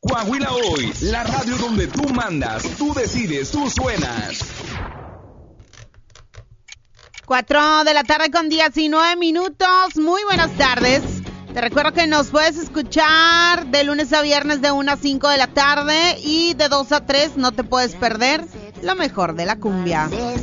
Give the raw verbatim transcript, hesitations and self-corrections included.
Coahuila Hoy, la radio donde tú mandas, tú decides, tú suenas. Cuatro de la tarde con diecinueve minutos. Muy buenas tardes. Te recuerdo que nos puedes escuchar de lunes a viernes de una a cinco de la tarde y de dos a tres no te puedes perder lo mejor de la cumbia.